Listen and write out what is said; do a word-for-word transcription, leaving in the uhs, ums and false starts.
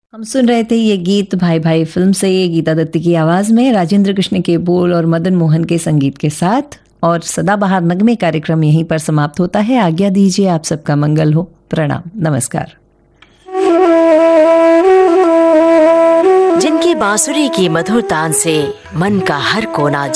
हम सुन रहे थे ये गीत भाई भाई फिल्म से, ये गीता दत्ती की आवाज में, राजेंद्र कृष्ण के बोल और मदन मोहन के संगीत के साथ। और सदाबहार नगमे कार्यक्रम यहीं पर समाप्त होता है। आज्ञा दीजिए, आप सबका मंगल हो। प्रणाम, नमस्कार। जिनकी बांसुरी की मधुर तान से मन का हर कोना